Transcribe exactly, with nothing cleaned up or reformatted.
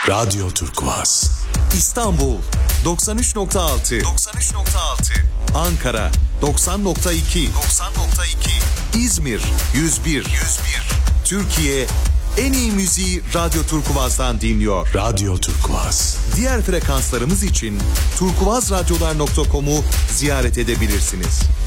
Radyo Turkuaz. İstanbul doksan üç nokta altı, doksan üç nokta altı, Ankara doksan nokta iki, doksan nokta iki, İzmir yüz bir, yüz bir. Türkiye en iyi müziği Radyo Turkuaz'dan dinliyor. Radyo Turkuaz. Diğer frekanslarımız için turkuazradyolar nokta com'u ziyaret edebilirsiniz.